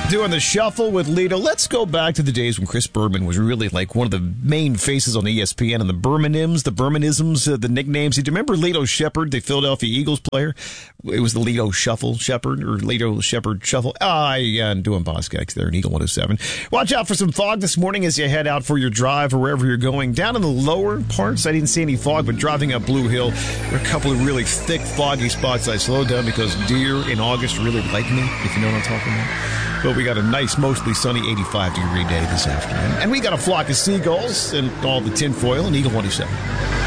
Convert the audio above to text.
Doing the shuffle with Lito. Let's go back to the days when Chris Berman was really like one of the main faces on ESPN, and the Bermanisms, the nicknames. Do you remember Lito Shepherd, the Philadelphia Eagles player? It was the Lito Shuffle Shepherd, or Lito Shepherd Shuffle. Doing Boskex there in Eagle 107. Watch out for some fog this morning as you head out for your drive or wherever you're going. Down in the lower parts, I didn't see any fog, but driving up Blue Hill, there are a couple of really thick, foggy spots. I slowed down because deer in August really like me, if you know what I'm talking about. But we got a nice, mostly sunny 85-degree day this afternoon. And we got a flock of seagulls and all the tinfoil in Eagle 107.